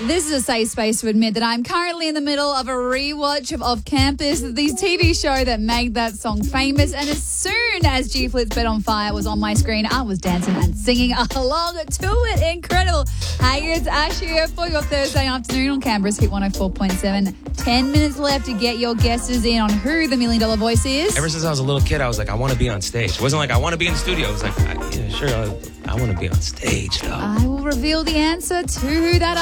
This is a safe space to admit that I'm currently in the middle of a rewatch of Off Campus, the TV show that made that song famous. And as soon as G Flit's Bed on Fire was on my screen, I was dancing and singing along to it. Incredible. Hey, it's Ash here for your Thursday afternoon on Canberra's Hit 104.7. 10 minutes left to get your guesses in on who the $1 Million Voice is. Ever since I was a little kid, I was like, I want to be on stage. It wasn't like I want to be in the studio. It was like, I want to be on stage, though. I will reveal the answer to who that